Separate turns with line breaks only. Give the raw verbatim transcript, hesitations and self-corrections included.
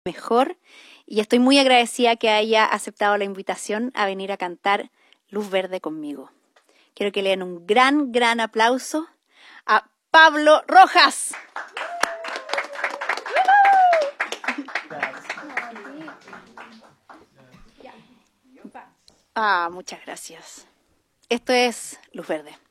mejor y estoy muy agradecida que haya aceptado la invitación a venir a cantar Luz Verde conmigo. Quiero que le den un gran, gran aplauso a Pablo Rojas. Ah, muchas gracias. Esto es Luz Verde.